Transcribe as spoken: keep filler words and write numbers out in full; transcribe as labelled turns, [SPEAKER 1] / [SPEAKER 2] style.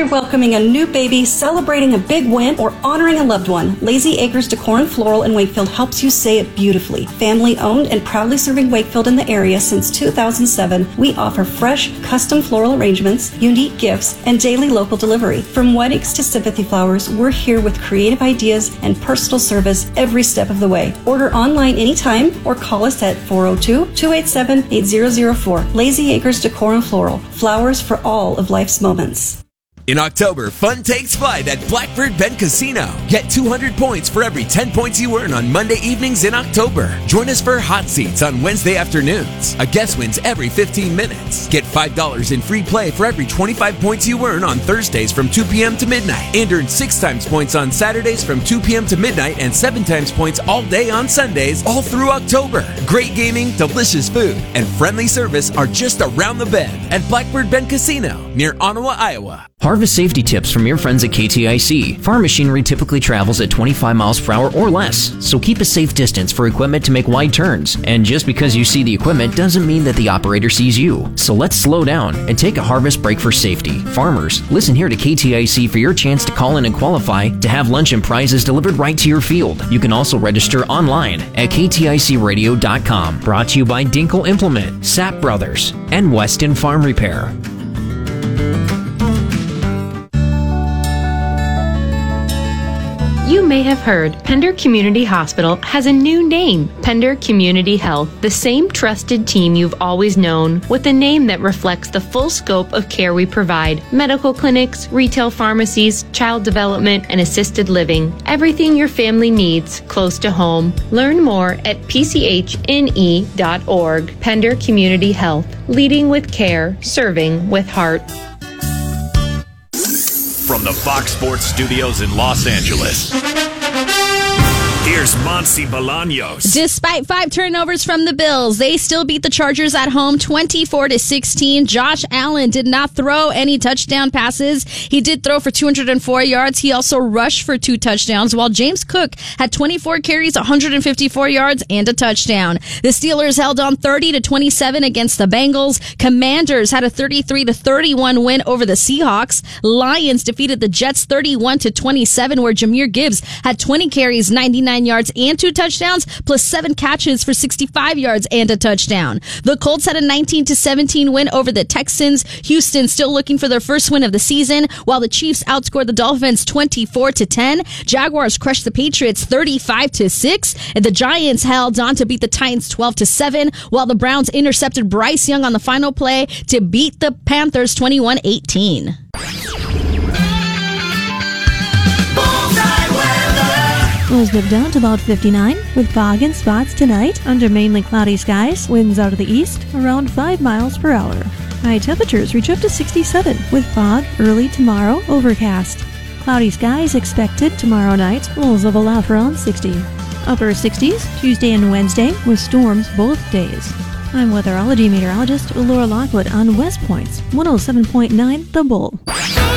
[SPEAKER 1] you're welcoming a new baby, celebrating a big win, or honoring a loved one, Lazy Acres Decor and Floral in Wakefield helps you say it beautifully. Family owned and proudly serving Wakefield in the area since two thousand seven, we offer fresh, custom floral arrangements, unique gifts, and daily local delivery. From weddings to sympathy flowers, we're here with creative ideas and personal service every step of the way. Order online anytime or call us at four oh two, two eight seven, eight zero zero four. Lazy Acres Decor and Floral. Flowers for all of life's moments.
[SPEAKER 2] In October, fun takes flight at Blackbird Bend Casino. Get two hundred points for every ten points you earn on Monday evenings in October. Join us for hot seats on Wednesday afternoons. A guest wins every fifteen minutes. Get five dollars in free play for every twenty-five points you earn on Thursdays from two p.m. to midnight. And earn six times points on Saturdays from two p.m. to midnight and seven times points all day on Sundays all through October. Great gaming, delicious food, and friendly service are just around the bend at Blackbird Bend Casino near Ottawa, Iowa.
[SPEAKER 3] Harvest safety tips from your friends at K T I C. Farm machinery typically travels at twenty-five miles per hour or less, so keep a safe distance for equipment to make wide turns. And just because you see the equipment doesn't mean that the operator sees you. So let's slow down and take a harvest break for safety. Farmers, listen here to K T I C for your chance to call in and qualify to have lunch and prizes delivered right to your field. You can also register online at k t i c radio dot com. Brought to you by Dinkle Implement, Sapp Brothers, and Weston Farm Repair.
[SPEAKER 4] You may have heard Pender Community Hospital has a new name, Pender Community Health, the same trusted team you've always known, with a name that reflects the full scope of care we provide: medical clinics, retail pharmacies, child development, and assisted living. Everything your family needs close to home. Learn more at p c h n e dot org. Pender Community Health, leading with care, serving with heart.
[SPEAKER 5] From the Fox Sports Studios in Los Angeles, here's Monse Bolaños.
[SPEAKER 6] Despite five turnovers from the Bills, they still beat the Chargers at home twenty-four to sixteen. Josh Allen did not throw any touchdown passes. He did throw for two hundred four yards. He also rushed for two touchdowns, while James Cook had twenty-four carries, one hundred fifty-four yards, and a touchdown. The Steelers held on thirty to twenty-seven against the Bengals. Commanders had a thirty-three to thirty-one win over the Seahawks. Lions defeated the Jets thirty-one to twenty-seven, where Jahmyr Gibbs had twenty carries, ninety-nine yards, and two touchdowns, plus seven catches for sixty-five yards and a touchdown. The Colts had a nineteen to seventeen win over the Texans. Houston still looking for their first win of the season, while the Chiefs outscored the Dolphins twenty-four to ten. Jaguars crushed the Patriots thirty-five to six, and the Giants held on to beat the Titans twelve to seven, while the Browns intercepted Bryce Young on the final play to beat the Panthers twenty-one eighteen.
[SPEAKER 7] We'll dip down to about fifty-nine with fog and spots tonight under mainly cloudy skies, winds out of the east around five miles per hour. High temperatures reach up to sixty-seven with fog early tomorrow, overcast. Cloudy skies expected tomorrow night, lows level off around sixty. Upper sixties Tuesday and Wednesday with storms both days. I'm weatherology meteorologist Laura Lockwood on West Point's one oh seven point nine The Bull.